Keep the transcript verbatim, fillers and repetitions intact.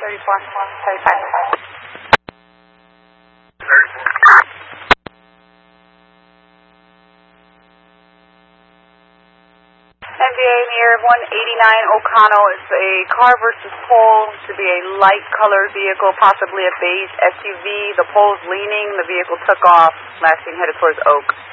thirty-four, thirty-five. N B A near one eighty-nine O'Connell. It's a car versus pole. Should be a light colored vehicle, possibly a beige S U V. The pole's leaning. The vehicle took off, flashing headed towards Oak.